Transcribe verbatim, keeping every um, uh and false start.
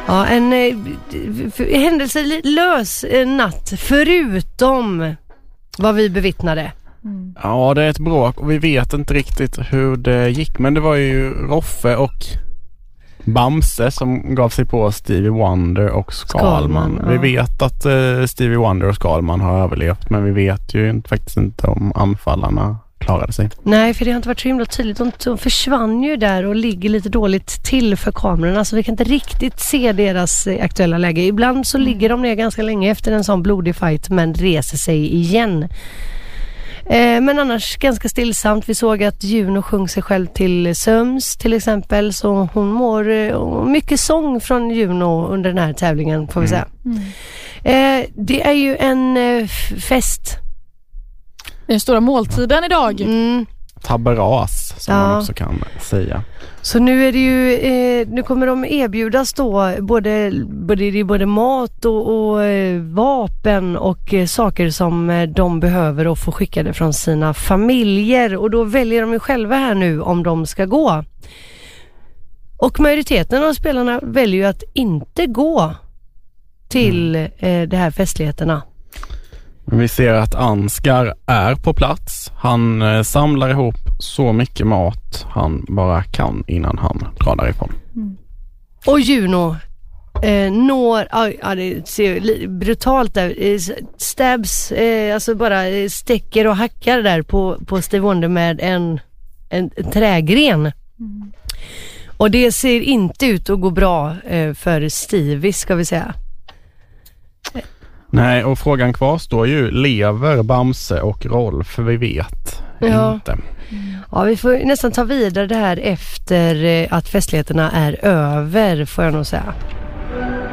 Ja, en eh, händelselös natt förutom vad vi bevittnade. Mm. Ja, det är ett bråk och vi vet inte riktigt hur det gick. Men det var ju Roffe och Bamse som gav sig på Stevie Wonder och Skalman. Skalman ja. Vi vet att uh, Stevie Wonder och Skalman har överlevt, men vi vet ju inte, faktiskt inte om anfallarna klarade sig. Nej, för det har inte varit så himla tydligt. De, de försvann ju där och ligger lite dåligt till för kamerorna, så vi kan inte riktigt se deras eh, aktuella läge. Ibland så mm. ligger de ner ganska länge efter en sån blodig fight, men reser sig igen. Eh, men annars ganska stillsamt. Vi såg att Juno sjöng sig själv till söms till exempel, så hon mår eh, mycket sång från Juno under den här tävlingen, får vi säga. Mm. Eh, det är ju en eh, fest. Den stora måltiden idag. Mm. Tabberas som ja. man också kan säga. Så nu är det ju eh, nu kommer de erbjudas då både, både, det är både mat och, och eh, vapen och eh, saker som eh, de behöver och få skickade från sina familjer, och då väljer de ju själva här nu om de ska gå. Och majoriteten av spelarna väljer ju att inte gå till mm. eh, de här festligheterna. Men vi ser att Ansgar är på plats. Han eh, samlar ihop så mycket mat han bara kan innan han drar därifrån. Mm. Och Juno eh, når, ja, det ser brutalt där, stabs, eh, alltså bara stäcker och hackar där på, på Stevie Wonder med en, en, en trägren. Mm. Och det ser inte ut att gå bra eh, för Stevie, ska vi säga. Nej, och frågan kvarstår ju, lever Bamse och Rolf? För vi vet ja. inte. Mm. Ja, vi får nästan ta vidare det här efter att festligheterna är över, får jag nog säga.